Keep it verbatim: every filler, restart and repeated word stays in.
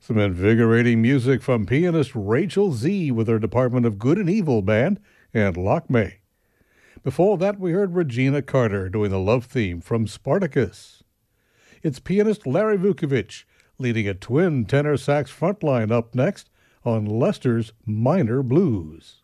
Some invigorating music from pianist Rachel Z with her Department of Good and Evil band and Lockmay. Before that, we heard Regina Carter doing the love theme from Spartacus. It's pianist Larry Vukovic leading a twin tenor sax frontline up next on Lester's Minor Blues.